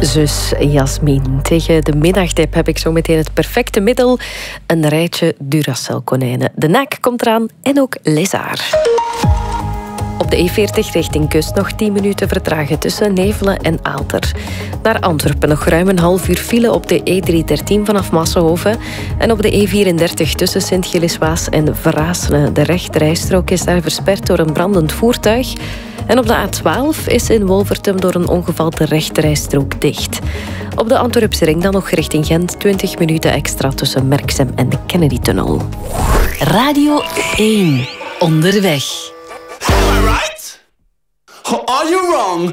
zus Jasmin. Tegen de middagdip heb ik zo meteen het perfecte middel. Een rijtje Duracell-konijnen. De NAC komt eraan en ook Lézard. Op de E40 richting kust nog 10 minuten vertragen tussen Nevelen en Aalter. Naar Antwerpen nog ruim een half uur file op de E313 vanaf Massenhoven. En op de E34 tussen Sint-Gilles-Waas en Vrasene. De rechterrijstrook is daar versperd door een brandend voertuig. En op de A12 is in Wolvertem door een ongeval de rechterrijstrook dicht. Op de Antwerpse ring dan nog richting Gent 20 minuten extra tussen Merksem en de Kennedy-tunnel. Radio 1. Onderweg. Am I right? Or are you wrong?